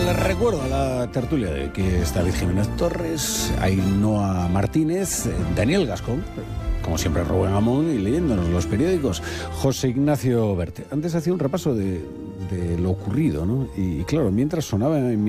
Les recuerdo a la tertulia de que está David Jiménez Torres, Ainhoa Martínez, Daniel Gascón, como siempre Rubén Amón, y leyéndonos los periódicos, José Ignacio Berte. Antes hacía un repaso de lo ocurrido, ¿no? Y claro, mientras sonaba en